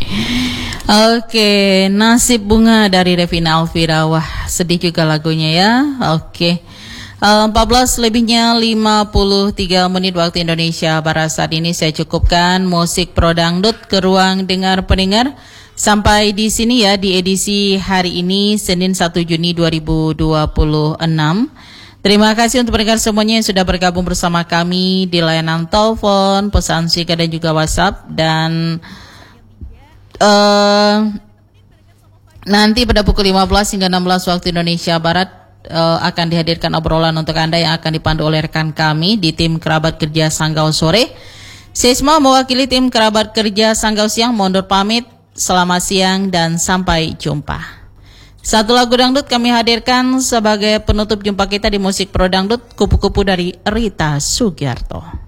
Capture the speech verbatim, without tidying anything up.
Oke, Nasib Bunga dari Revina Alvira. Wah, sedih juga lagunya ya. Oke. Uh, empat belas lebihnya lima puluh tiga menit waktu Indonesia Barat. Saat ini saya cukupkan musik Pro Dangdut ke ruang dengar pendengar. Sampai di sini ya di edisi hari ini Senin satu Juni dua ribu dua puluh enam. Terima kasih untuk pendengar semuanya yang sudah bergabung bersama kami di layanan telepon, pesan singkat dan juga WhatsApp. Dan uh, nanti pada pukul lima belas hingga enam belas waktu Indonesia Barat Uh, akan dihadirkan obrolan untuk Anda yang akan dipandu oleh rekan kami di tim kerabat kerja Sanggau Sore. Saya semua mewakili tim kerabat kerja Sanggau Siang mundur pamit. Selamat siang dan sampai jumpa. Satu lagu dangdut kami hadirkan sebagai penutup jumpa kita di musik Pro Dangdut, Kupu-Kupu dari Rita Sugiarto.